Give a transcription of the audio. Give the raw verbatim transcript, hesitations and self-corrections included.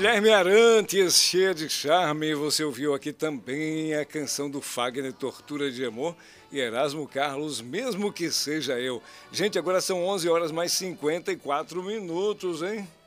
Guilherme Arantes, cheia de charme. Você ouviu aqui também a canção do Fagner, Tortura de Amor, e Erasmo Carlos, Mesmo Que Seja Eu. Gente, agora são onze horas mais cinquenta e quatro minutos, hein?